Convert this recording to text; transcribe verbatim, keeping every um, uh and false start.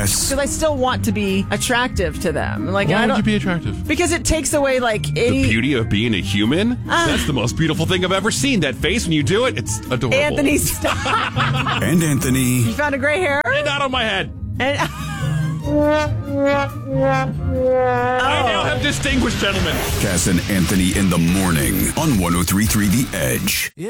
Cass. Because I still want to be attractive to them. Like, Why I would don't, you be attractive? Because it takes away, like, any... The beauty of being a human? Ah. That's the most beautiful thing I've ever seen. That face, when you do it, it's adorable. Anthony, stop. And Anthony. You found a gray hair? And not on my head. And... I now have distinguished gentlemen. Cass and Anthony in the morning on one oh three point three The Edge.